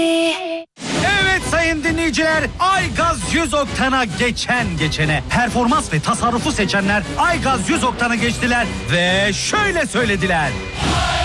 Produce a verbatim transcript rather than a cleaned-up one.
Evet sayın dinleyiciler, Aygaz yüz oktana geçen geçene performans ve tasarrufu seçenler Aygaz yüz oktanı geçtiler ve şöyle söylediler.